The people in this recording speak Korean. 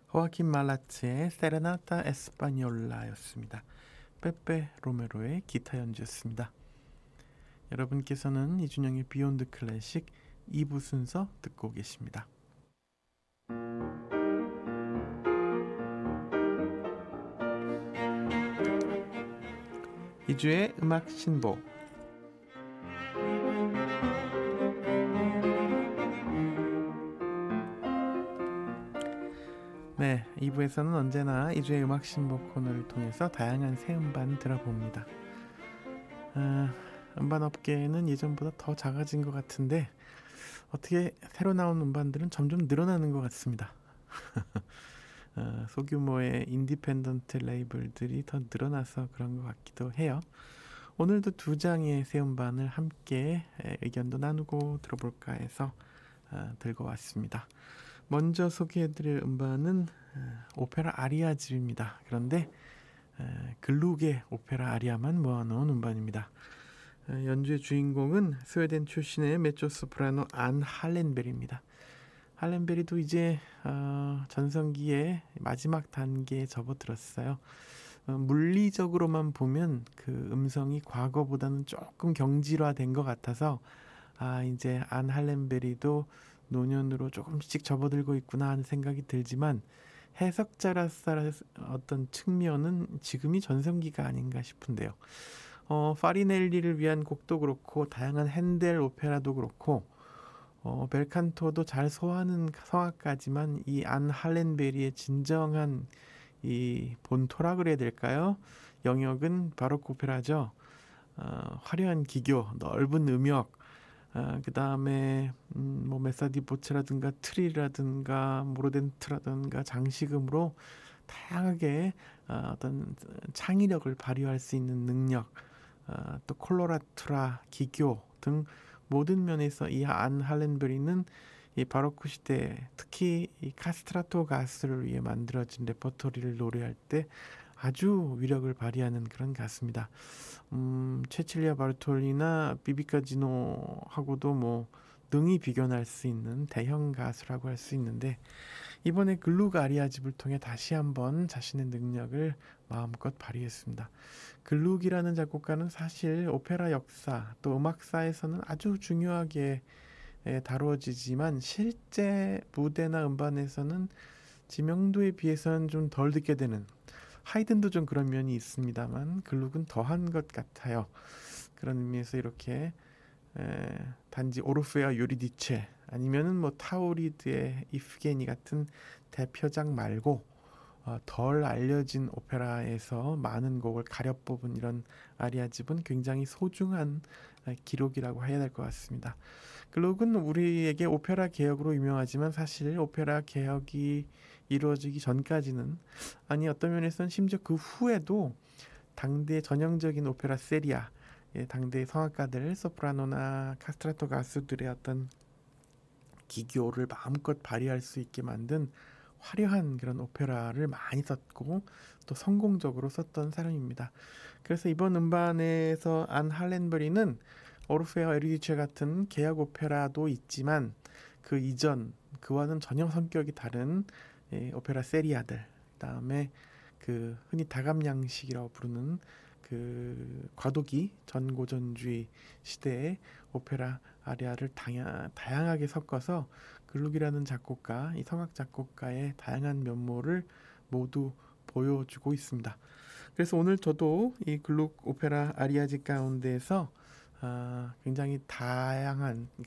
호아킨 말라츠의 세레나타 에스파뇰라였습니다. 빼빼 로메로의 기타 연주였습니다. 여러분께서는 이준영의 비욘드 클래식 2부 순서 듣고 계십니다. 2주의 음악 신보. 네, 2부에서는 언제나 2주의 음악 신보 코너를 통해서 다양한 새 음반 들어봅니다. 음반 업계는 예전보다 더 작아진 것 같은데 어떻게 새로 나온 음반들은 점점 늘어나는 것 같습니다. 소규모의 인디펜던트 레이블들이 더 늘어나서 그런 것 같기도 해요. 오늘도 두 장의 새 음반을 함께 의견도 나누고 들어볼까 해서 들고 왔습니다. 먼저 소개해드릴 음반은 오페라 아리아집입니다. 그런데 글룩의 오페라 아리아만 모아놓은 음반입니다. 연주의 주인공은 스웨덴 출신의 메조소프라노 안 할렌베리입니다. 할렌베리도 이제 전성기의 마지막 단계에 접어들었어요. 물리적으로만 보면 그 음성이 과거보다는 조금 경질화된 것 같아서 이제 안 할렌베리도 노년으로 조금씩 접어들고 있구나 하는 생각이 들지만 해석자로서 어떤 측면은 지금이 전성기가 아닌가 싶은데요. 파리넬리를 위한 곡도 그렇고 다양한 핸델 오페라도 그렇고 벨칸토도 잘 소화하는 성악가지만 이 안 할렌베리의 진정한 이 본토라 그래야 될까요? 영역은 바로크 오페라죠. 화려한 기교, 넓은 음역, 그 다음에 뭐 메사디 보체라든가 트리라든가 모르덴트라든가 장식음으로 다양하게 어떤 창의력을 발휘할 수 있는 능력, 또 콜로라투라, 기교 등 모든 면에서 이 안 할렌베리는 이 바로크 시대 특히 이 카스트라토 가수를 위해 만들어진 레퍼토리를 노래할 때 아주 위력을 발휘하는 그런 가수입니다. 체칠리아 바르톨리나 비비카 지노하고도 뭐 능히 비견할 수 있는 대형 가수라고 할 수 있는데 이번에 글룩 아리아집을 통해 다시 한번 자신의 능력을 마음껏 발휘했습니다. 글룩이라는 작곡가는 사실 오페라 역사 또 음악사에서는 아주 중요하게 다루어지지만 실제 무대나 음반에서는 지명도에 비해서는 좀 덜 듣게 되는 하이든도 좀 그런 면이 있습니다만 글룩은 더한 것 같아요. 그런 의미에서 이렇게 단지 오르페아 요리디체 아니면은 뭐 타우리드의 이프게니 같은 대표작 말고 덜 알려진 오페라에서 많은 곡을 가려 뽑은 이런 아리아집은 굉장히 소중한 기록이라고 해야 될 것 같습니다. 글록은 우리에게 오페라 개혁으로 유명하지만 사실 오페라 개혁이 이루어지기 전까지는 아니 어떤 면에서는 심지어 그 후에도 당대 전형적인 오페라 세리아 당대의 성악가들 소프라노나 카스트라토 가수들의 어떤 기교를 마음껏 발휘할 수 있게 만든 화려한 그런 오페라를 많이 썼고 또 성공적으로 썼던 사람입니다. 그래서 이번 음반에서 안 할렌버리는 오르페아 에르디체 같은 개혁 오페라도 있지만 그 이전 그와는 전혀 성격이 다른 오페라 세리아들 그다음에 그 흔히 다감양식이라고 부르는 그 과도기 전고전주의 시대의 오페라 아리아를 다양하게 섞어서 글룩이라는 작곡가, 이 성악 작곡가의 다양한 면모를 모두 보여주고 있습니다. 그래서 오늘 저도 이 글룩 오페라 아리아집 가운데에서 굉장히 다양한